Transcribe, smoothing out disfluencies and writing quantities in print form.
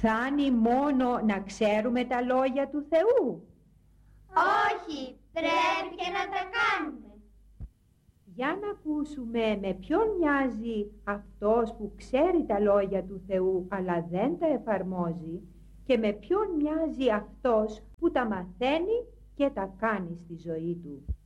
Φθάνει μόνο να ξέρουμε τα λόγια του Θεού? Όχι, πρέπει και να τα κάνουμε. Για να ακούσουμε με ποιον μοιάζει αυτός που ξέρει τα λόγια του Θεού αλλά δεν τα εφαρμόζει και με ποιον μοιάζει αυτός που τα μαθαίνει και τα κάνει στη ζωή του.